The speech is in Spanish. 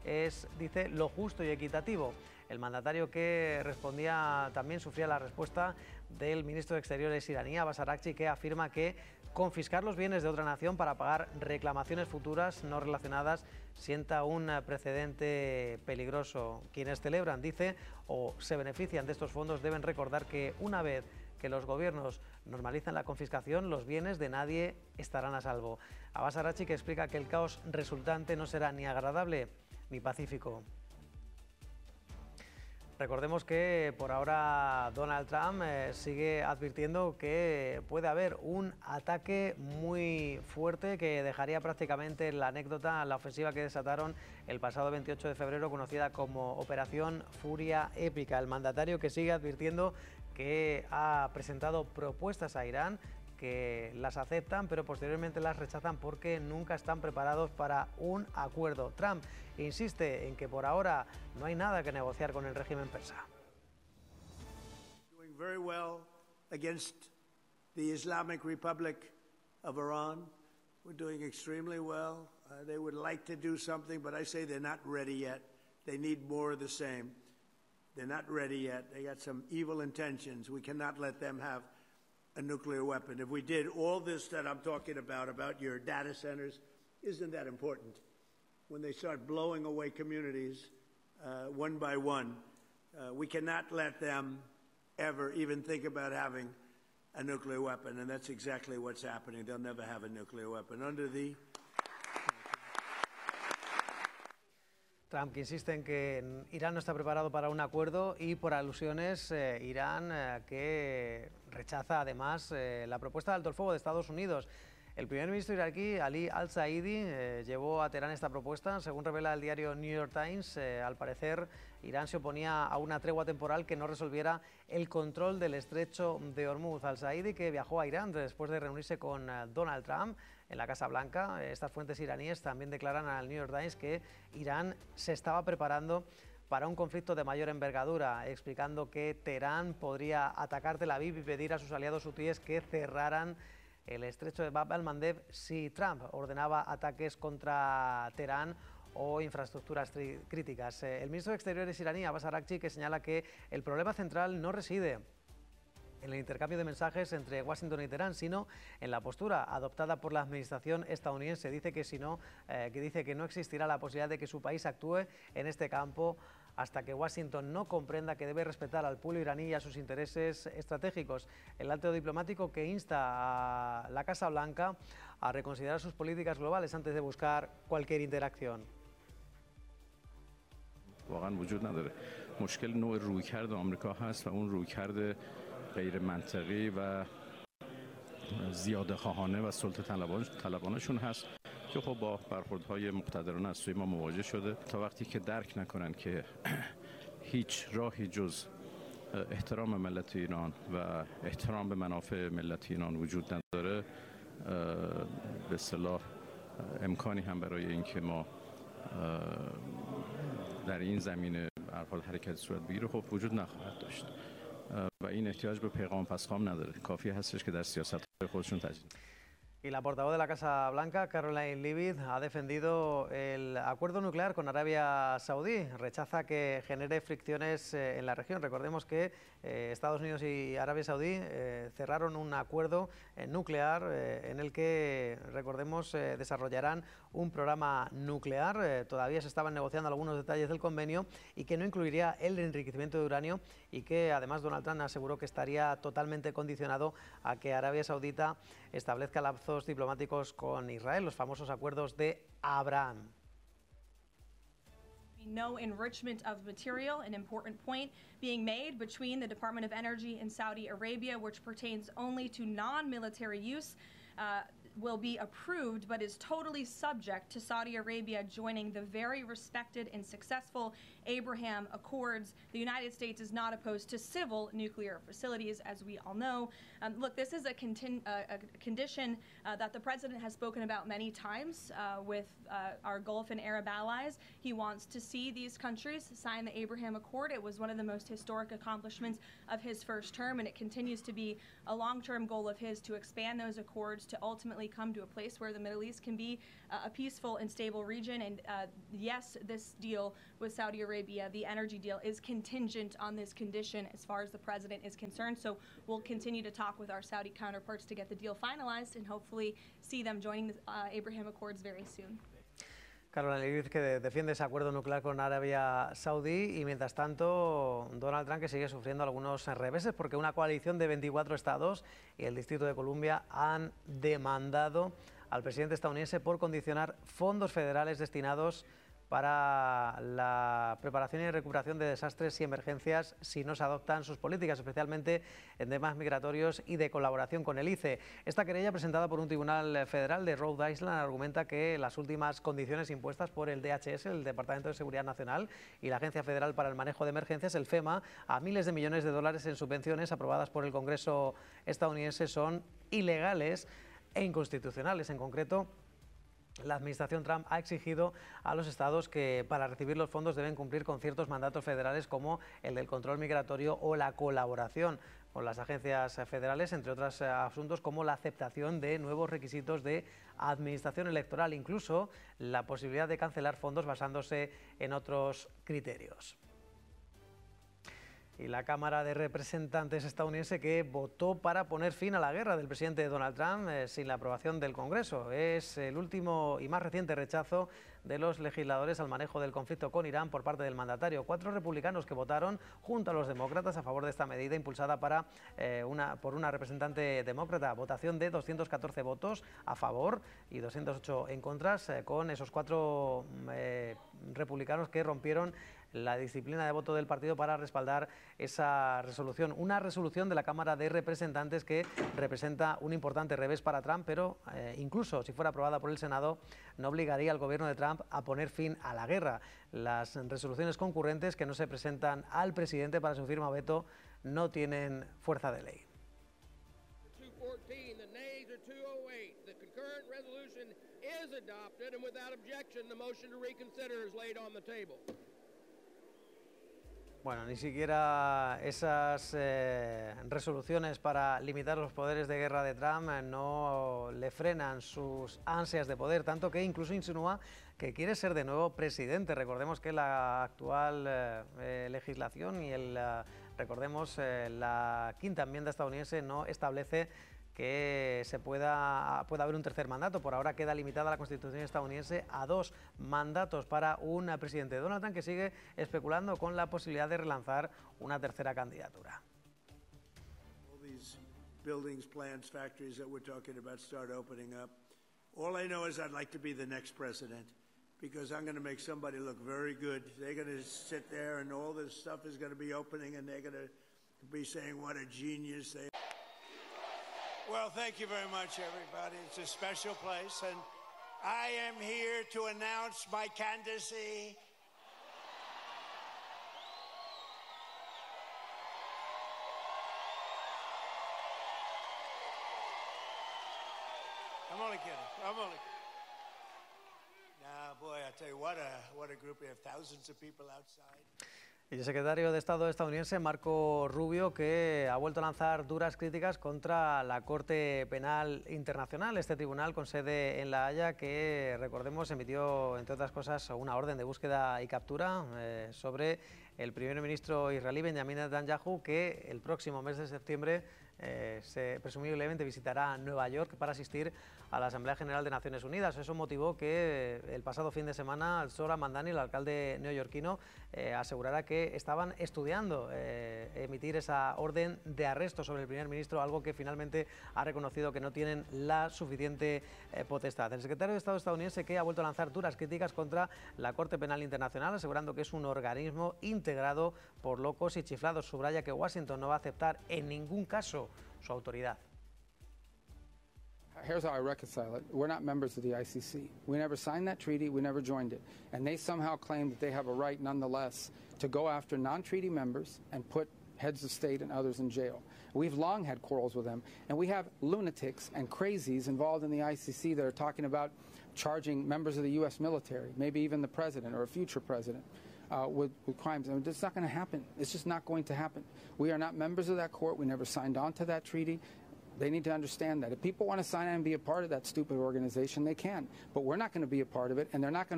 es, dice, lo justo y equitativo. El mandatario que respondía también sufría la respuesta del ministro de Exteriores iraní, Abbas Araghchi, que afirma que confiscar los bienes de otra nación para pagar reclamaciones futuras no relacionadas sienta un precedente peligroso. Quienes celebran, dice, o se benefician de estos fondos deben recordar que una vez que los gobiernos normalizan la confiscación, los bienes de nadie estarán a salvo. Abbas Araghchi, que explica que el caos resultante no será ni agradable ni pacífico. Recordemos que por ahora Donald Trump sigue advirtiendo que puede haber un ataque muy fuerte que dejaría prácticamente la anécdota, la ofensiva que desataron el pasado 28 de febrero, conocida como Operación Furia Épica. El mandatario que sigue advirtiendo que ha presentado propuestas a Irán, que las aceptan pero posteriormente las rechazan porque nunca están preparados para un acuerdo. Trump insiste en que por ahora no hay nada que negociar con el régimen persa. Doing very well against the Islamic Republic of Iran. We're doing extremely well. They would like to do something, but I say they're not ready yet. They need more of the same. They're not ready yet. They got some evil intentions. We cannot let them have a nuclear weapon. If we did all this that I'm talking about your data centers, isn't that important? When they start blowing away communities one by one, we cannot let them ever even think about having a nuclear weapon, and that's exactly what's happening. They'll never have a nuclear weapon. Trump, que insiste en que Irán no está preparado para un acuerdo, y por alusiones Irán que rechaza además la propuesta de alto el fuego de Estados Unidos. El primer ministro iraquí, Ali al-Saidi, llevó a Teherán esta propuesta. Según revela el diario New York Times, al parecer Irán se oponía a una tregua temporal que no resolviera el control del estrecho de Hormuz. Al-Saidi, que viajó a Irán después de reunirse con Donald Trump en la Casa Blanca. Estas fuentes iraníes también declaran al New York Times que Irán se estaba preparando para un conflicto de mayor envergadura, explicando que Teherán podría atacar Tel Aviv y pedir a sus aliados hutíes que cerraran el estrecho de Bab el-Mandeb si Trump ordenaba ataques contra Teherán o infraestructuras críticas. El ministro de Exteriores iraní, Abbas Araghchi, que señala que el problema central no reside en el intercambio de mensajes entre Washington y Teherán, sino en la postura adoptada por la administración estadounidense. Dice que no existirá la posibilidad de que su país actúe en este campo hasta que Washington no comprenda que debe respetar al pueblo iraní y a sus intereses estratégicos. El alto diplomático que insta a la Casa Blanca a reconsiderar sus políticas globales antes de buscar cualquier interacción. واقعا وجود نداره. مشکل نوع رویکرد آمریکا هست و اون رویکرد غیر منطقی و زیاده خواهانه و سلطه طلبانشون هست که خب با برخوردهای مقتدرانه از سوی ما مواجه شده. تا وقتی که درک نکنن که هیچ راهی جز احترام ملت ایران و احترام به منافع ملت ایران وجود نداره، به اصطلاح امکانی هم برای اینکه ما در این زمینه به هر حال حرکت صورت بگیره خب وجود نخواهد داشت و این احتیاج به پیغام پسخام نداره. کافی هستش که در سیاست‌های خودشون تجدید. Y la portavoz de la Casa Blanca, Caroline Leavitt, ha defendido el acuerdo nuclear con Arabia Saudí. Rechaza que genere fricciones en la región. Recordemos que Estados Unidos y Arabia Saudí cerraron un acuerdo nuclear en el que, recordemos, desarrollarán un programa nuclear. Todavía se estaban negociando algunos detalles del convenio y que no incluiría el enriquecimiento de uranio, y que además Donald Trump aseguró que estaría totalmente condicionado a que Arabia Saudita establezca lazos diplomáticos con Israel, los famosos acuerdos de Abraham. No enrichment of material, an important point being made between the Department of Energy in Saudi Arabia, which pertains only to non-military use, will be approved, but is totally subject to Saudi Arabia joining the very respected and successful Abraham Accords. The United States is not opposed to civil nuclear facilities, as we all know. Look, this is a condition that the president has spoken about many times with our Gulf and Arab allies. He wants to see these countries sign the Abraham Accord. It was one of the most historic accomplishments of his first term, and it continues to be a long-term goal of his to expand those accords to ultimately finally come to a place where the Middle East can be a peaceful and stable region. And yes, this deal with Saudi Arabia, the energy deal, is contingent on this condition as far as the president is concerned. So we'll continue to talk with our Saudi counterparts to get the deal finalized and hopefully see them joining the Abraham Accords very soon. Caroline Leavitt, que defiende ese acuerdo nuclear con Arabia Saudí, y mientras tanto Donald Trump, que sigue sufriendo algunos reveses porque una coalición de 24 estados y el Distrito de Columbia han demandado al presidente estadounidense por condicionar fondos federales destinados para la preparación y recuperación de desastres y emergencias si no se adoptan sus políticas, especialmente en temas migratorios y de colaboración con el ICE. Esta querella, presentada por un tribunal federal de Rhode Island, argumenta que las últimas condiciones impuestas por el DHS, el Departamento de Seguridad Nacional, y la Agencia Federal para el Manejo de Emergencias, el FEMA, a miles de millones de dólares en subvenciones aprobadas por el Congreso estadounidense, son ilegales e inconstitucionales. En concreto, la administración Trump ha exigido a los estados que para recibir los fondos deben cumplir con ciertos mandatos federales, como el del control migratorio o la colaboración con las agencias federales, entre otros asuntos como la aceptación de nuevos requisitos de administración electoral, incluso la posibilidad de cancelar fondos basándose en otros criterios. Y la Cámara de Representantes estadounidense, que votó para poner fin a la guerra del presidente Donald Trump sin la aprobación del Congreso. Es el último y más reciente rechazo de los legisladores al manejo del conflicto con Irán por parte del mandatario. 4 republicanos que votaron junto a los demócratas a favor de esta medida impulsada por una representante demócrata. Votación de 214 votos a favor y 208 en contra, con esos 4 republicanos que rompieron la disciplina de voto del partido para respaldar esa resolución. Una resolución de la Cámara de Representantes que representa un importante revés para Trump, pero incluso si fuera aprobada por el Senado, no obligaría al gobierno de Trump a poner fin a la guerra. Las resoluciones concurrentes que no se presentan al presidente para su firma o veto no tienen fuerza de ley. Bueno, ni siquiera esas resoluciones para limitar los poderes de guerra de Trump no le frenan sus ansias de poder, tanto que incluso insinúa que quiere ser de nuevo presidente. Recordemos que la actual legislación y recordemos la quinta enmienda estadounidense no establece que pueda haber un tercer mandato. Por ahora queda limitada la Constitución estadounidense a 2 mandatos para un presidente. Donald Trump, que sigue especulando con la posibilidad de relanzar una tercera candidatura. All these buildings, plants, factories that we're talking about start opening up. All I know is I'd like to be the next president, because I'm going to make somebody look very good. They're going to sit there and all this stuff is going to be opening and they're going to be saying what a genius they are. Well, thank you very much, everybody. It's a special place, and I am here to announce my candidacy. I'm only kidding. Nah, boy, I tell you, what a group. We have thousands of people outside. Y el secretario de Estado estadounidense, Marco Rubio, que ha vuelto a lanzar duras críticas contra la Corte Penal Internacional, este tribunal con sede en La Haya, que, recordemos, emitió, entre otras cosas, una orden de búsqueda y captura sobre el primer ministro israelí, Benjamin Netanyahu, que el próximo mes de septiembre presumiblemente visitará Nueva York para asistir a la Asamblea General de Naciones Unidas. Eso motivó que el pasado fin de semana Zohran Mamdani, el alcalde neoyorquino, asegurara que estaban estudiando emitir esa orden de arresto sobre el primer ministro, algo que finalmente ha reconocido que no tienen la suficiente potestad. El secretario de Estado estadounidense, que ha vuelto a lanzar duras críticas contra la Corte Penal Internacional, asegurando que es un organismo integrado por locos y chiflados. Subraya que Washington no va a aceptar en ningún caso su autoridad. Here's how I reconcile it. We're not members of the ICC. We never signed that treaty. We never joined it. And they somehow claim that they have a right, nonetheless, to go after non-treaty members and put heads of state and others in jail. We've long had quarrels with them. And we have lunatics and crazies involved in the ICC that are talking about charging members of the U.S. military, maybe even the president or a future president, with crimes. I mean, it's not going to happen. It's just not going to happen. We are not members of that court. We never signed on to that treaty. They need to understand that. If people want to sign on and be a part of that stupid organization, they can. But we're not going to be a part of it, and they're not going to